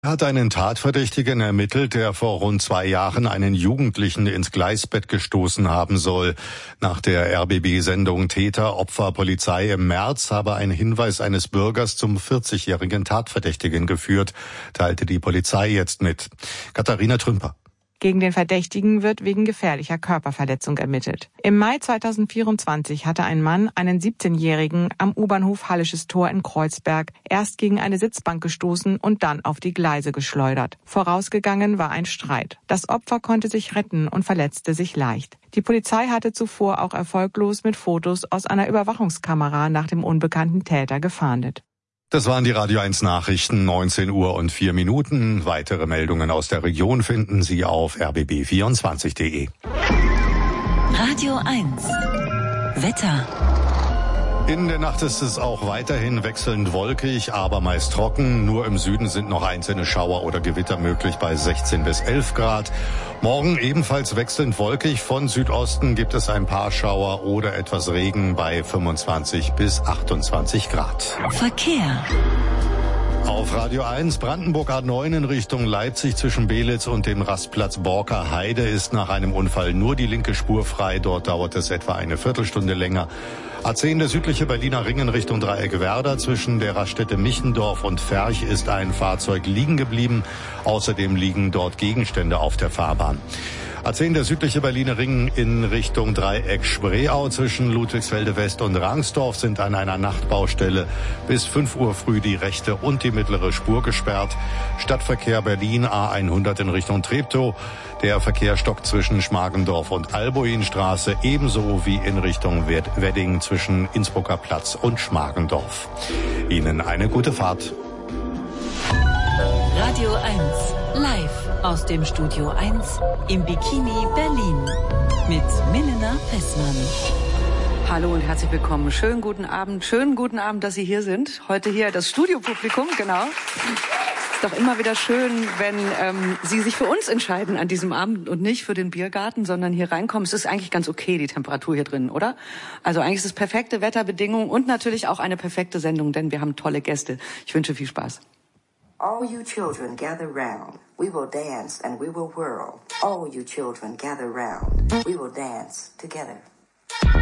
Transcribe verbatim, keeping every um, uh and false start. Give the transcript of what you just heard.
Hat einen Tatverdächtigen ermittelt, der vor rund zwei Jahren einen Jugendlichen ins Gleisbett gestoßen haben soll. Nach der R B B-Sendung Täter, Opfer, Polizei im März habe ein Hinweis eines Bürgers zum vierzigjährigen Tatverdächtigen geführt, teilte die Polizei jetzt mit. Katharina Trümper. Gegen den Verdächtigen wird wegen gefährlicher Körperverletzung ermittelt. Im Mai zweitausendvierundzwanzig hatte ein Mann einen siebzehnjährigen am U-Bahnhof Hallisches Tor in Kreuzberg erst gegen eine Sitzbank gestoßen und dann auf die Gleise geschleudert. Vorausgegangen war ein Streit. Das Opfer konnte sich retten und verletzte sich leicht. Die Polizei hatte zuvor auch erfolglos mit Fotos aus einer Überwachungskamera nach dem unbekannten Täter gefahndet. Das waren die Radio eins Nachrichten, neunzehn Uhr und vier Minuten. Weitere Meldungen aus der Region finden Sie auf r b b vierundzwanzig punkt de. Radio eins Wetter. In der Nacht ist es auch weiterhin wechselnd wolkig, aber meist trocken. Nur im Süden sind noch einzelne Schauer oder Gewitter möglich bei sechzehn bis elf Grad. Morgen ebenfalls wechselnd wolkig. Von Südosten gibt es ein paar Schauer oder etwas Regen bei fünfundzwanzig bis achtundzwanzig Grad. Verkehr. Auf Radio eins Brandenburg A neun in Richtung Leipzig zwischen Belitz und dem Rastplatz Borker Heide ist nach einem Unfall nur die linke Spur frei. Dort dauert es etwa eine Viertelstunde länger. A zehn der südliche Berliner Ring in Richtung Dreieck Werder. Zwischen der Raststätte Michendorf und Ferch ist ein Fahrzeug liegen geblieben. Außerdem liegen dort Gegenstände auf der Fahrbahn. A zehn der südliche Berliner Ring in Richtung Dreieck Spreeau zwischen Ludwigsfelde West und Rangsdorf sind an einer Nachtbaustelle bis fünf Uhr früh die rechte und die mittlere Spur gesperrt. Stadtverkehr Berlin A hundert in Richtung Treptow. Der Verkehr stockt zwischen Schmargendorf und Albuinstraße, ebenso wie in Richtung Wedding zwischen Innsbrucker Platz und Schmargendorf. Ihnen eine gute Fahrt. Radio eins live aus dem Studio eins im Bikini Berlin mit Milena Pessmann. Hallo und herzlich willkommen. Schönen guten Abend, schönen guten Abend, dass Sie hier sind. Heute hier das Studiopublikum, genau. Ist doch immer wieder schön, wenn ähm, Sie sich für uns entscheiden an diesem Abend und nicht für den Biergarten, sondern hier reinkommen. Es ist eigentlich ganz okay, die Temperatur hier drin, oder? Also eigentlich ist es perfekte Wetterbedingungen und natürlich auch eine perfekte Sendung, denn wir haben tolle Gäste. Ich wünsche viel Spaß. All you children gather round, we will dance and we will whirl. All you children gather round, we will dance together.